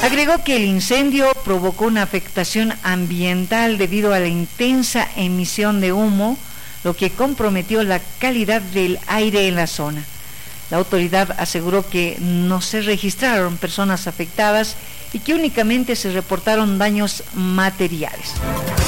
Agregó que el incendio provocó una afectación ambiental debido a la intensa emisión de humo, lo que comprometió la calidad del aire en la zona. La autoridad aseguró que no se registraron personas afectadas y que únicamente se reportaron daños materiales.